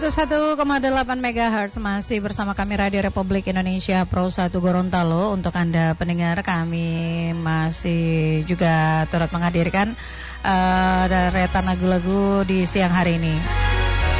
101,8 MHz masih bersama kami Radio Republik Indonesia Pro 1 Gorontalo. Untuk Anda pendengar, kami masih juga turut menghadirkan deretan lagu-lagu di siang hari ini.